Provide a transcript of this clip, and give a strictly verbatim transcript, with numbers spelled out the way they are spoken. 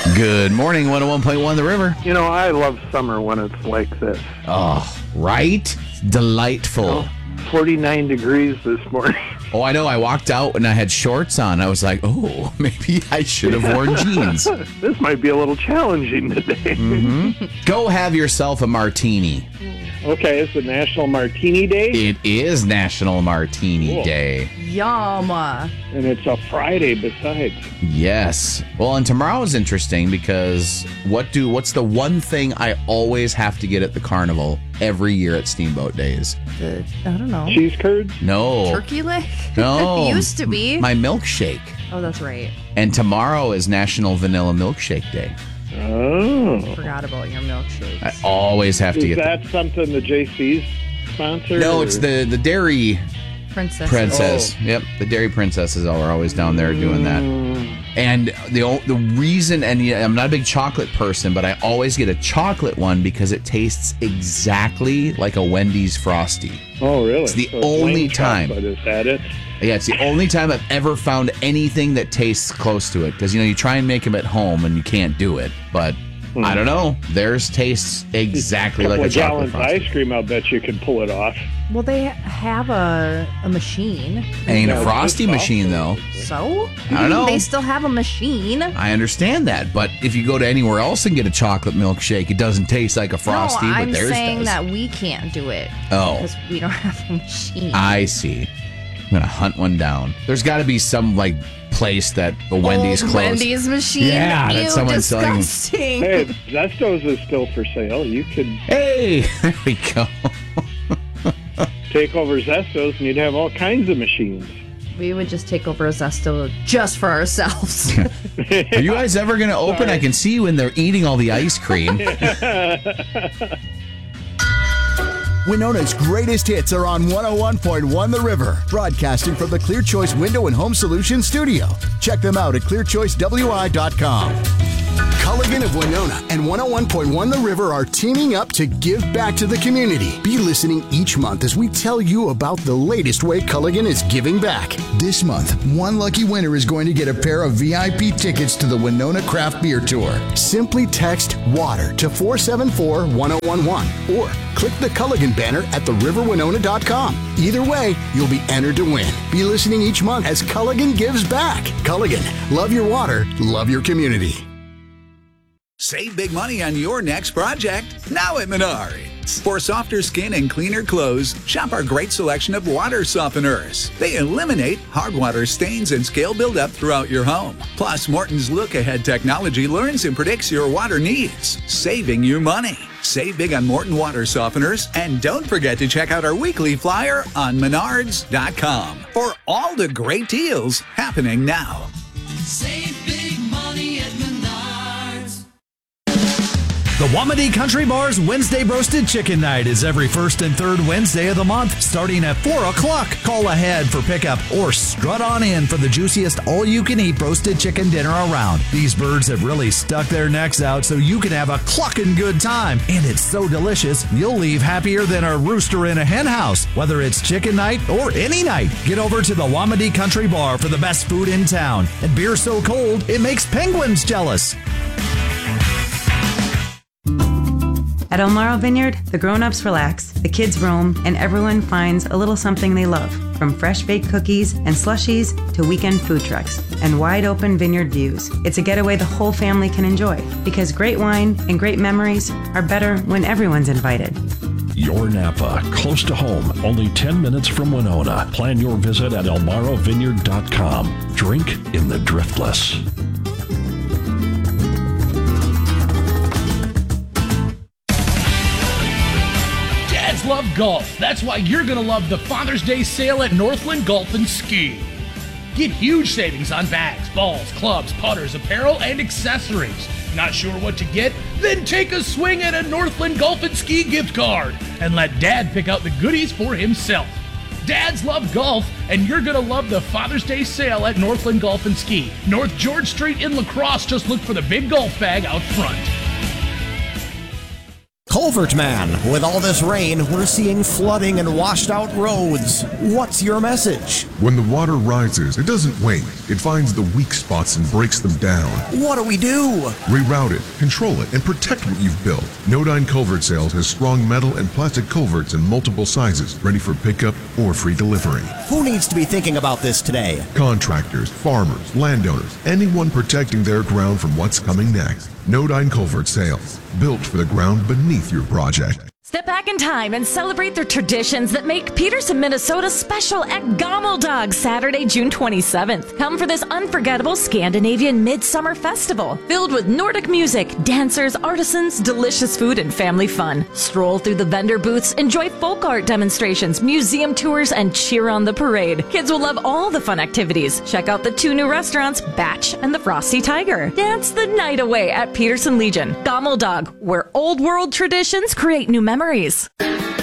Good morning, one oh one point one The River. You know, I love summer when it's like this. Oh, right? Delightful. Oh, forty-nine degrees this morning. Oh, I know. I walked out and I had shorts on. I was like, oh, maybe I should have worn jeans. This might be a little challenging today. Mm-hmm. Go have yourself a martini. Okay, it's the National Martini Day. It is National Martini Cool. Day. Yum. And it's a Friday besides. Yes. Well, and tomorrow's interesting because what do what's the one thing I always have to get at the carnival every year at Steamboat Days? The, I don't know. Cheese curds? No. Turkey leg? No. It used to be. My milkshake. Oh, that's right. And tomorrow is National Vanilla Milkshake Day. Oh. Forgot about your milkshakes. I always have to Is get that something the J C's sponsor? No, or- it's the, the Dairy Princess. Princess. Oh. Yep, the Dairy Princesses are always down there doing that. Mm. And the o- the reason, and yeah, I'm not a big chocolate person, but I always get a chocolate one because it tastes exactly like a Wendy's Frosty. Oh, really? It's the So only plain time. chocolate, Is that it? Yeah, it's the only time I've ever found anything that tastes close to it. Because, you know, you try and make them at home and you can't do it. But Hmm. I don't know. Theirs tastes exactly like couple a of chocolate gallons Frosty. ice cream, I'll bet you could pull it off. Well, they have a, a machine. Ain't Yeah, a Frosty it's machine, though. So? I don't know. They still have a machine. I understand that, but if you go to anywhere else and get a chocolate milkshake, it doesn't taste like a Frosty, no, but I'm theirs saying does. that we can't do it. Oh. Because we don't have a machine. I see. I'm gonna hunt one down. There's got to be some like place that the Wendy's Old closed. Wendy's machine. Yeah, that Ew, someone's selling- disgusting. Hey, Zesto's is still for sale. You could Hey, there we go. take over Zesto's and you'd have all kinds of machines. We would just take over a Zesto just for ourselves. Are you guys ever gonna open? Sorry. I can see you when they're eating all the ice cream. Winona's greatest hits are on one oh one point one The River, broadcasting from the Clear Choice Window and Home Solutions studio. Check them out at clear choice w i dot com. Culligan of Winona and one oh one point one The River are teaming up to give back to the community. Be listening each month as we tell you about the latest way Culligan is giving back. This month, one lucky winner is going to get a pair of V I P tickets to the Winona Craft Beer Tour. Simply text WATER to four seven four one oh one one or click the Culligan banner at the river winona dot com. Either way, you'll be entered to win. Be listening each month as Culligan gives back. Culligan, love your water, love your community. Save big money on your next project now at Menards. For softer skin and cleaner clothes, shop our great selection of water softeners. They eliminate hard water stains and scale buildup throughout your home. Plus, Morton's Look Ahead technology learns and predicts your water needs, saving you money. Save big on Morton water softeners, and don't forget to check out our weekly flyer on menards dot com for all the great deals happening now. Save big money at Menards. The Wamedy Country Bar's Wednesday Roasted Chicken Night is every first and third Wednesday of the month, starting at four o'clock. Call ahead for pickup or strut on in for the juiciest all-you-can-eat roasted chicken dinner around. These birds have really stuck their necks out so you can have a clucking good time. And it's so delicious, you'll leave happier than a rooster in a hen house. Whether it's chicken night or any night, get over to the Wamedy Country Bar for the best food in town. And beer so cold, it makes penguins jealous. At Elmaro Vineyard, the grown-ups relax, the kids roam, and everyone finds a little something they love, from fresh-baked cookies and slushies to weekend food trucks and wide-open vineyard views. It's a getaway the whole family can enjoy, because great wine and great memories are better when everyone's invited. Your Napa, close to home, only ten minutes from Winona. Plan your visit at elmaro vineyard dot com. Drink in the Driftless. Love golf. That's why you're going to love the Father's Day sale at Northland Golf and Ski. Get huge savings on bags, balls, clubs, putters, apparel, and accessories. Not sure what to get? Then take a swing at a Northland Golf and Ski gift card and let Dad pick out the goodies for himself. Dads love golf, and you're going to love the Father's Day sale at Northland Golf and Ski. North George Street in La Crosse. Just look for the big golf bag out front. Culvert Man, with all this rain, we're seeing flooding and washed out roads. What's your message? When the water rises, it doesn't wait. It finds the weak spots and breaks them down. What do we do? Reroute it, control it, and protect what you've built. Nodine Culvert Sales has strong metal and plastic culverts in multiple sizes, ready for pickup or free delivery. Who needs to be thinking about this today? Contractors, farmers, landowners, anyone protecting their ground from what's coming next. Nodine Culvert Sales, built for the ground beneath your project. Step back in time and celebrate the traditions that make Peterson, Minnesota special at Gammeldag Saturday, June twenty-seventh. Come for this unforgettable Scandinavian Midsummer Festival filled with Nordic music, dancers, artisans, delicious food, and family fun. Stroll through the vendor booths, enjoy folk art demonstrations, museum tours, and cheer on the parade. Kids will love all the fun activities. Check out the two new restaurants, Batch and the Frosty Tiger. Dance the night away at Peterson Legion. Gammeldag, where old world traditions create new memories. Memories.